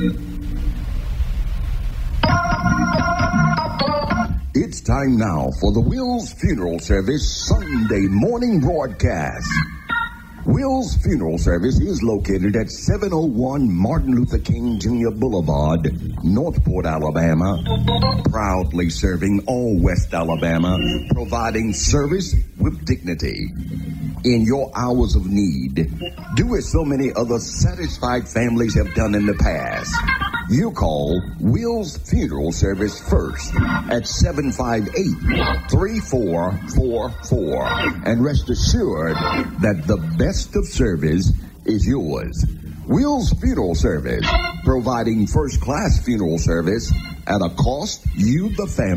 It's time now for the Wills Funeral Service Sunday morning broadcast. Wills Funeral Service is located at 701 Martin Luther King Jr. Boulevard, Northport, Alabama, proudly serving all West Alabama, providing service with dignity. In your hours of need, do as so many other satisfied families have done in the past. You call Wills Funeral Service first at 758-3444 and rest assured that the best of service is yours. Wills Funeral Service, providing first-class funeral service at a cost you, the family,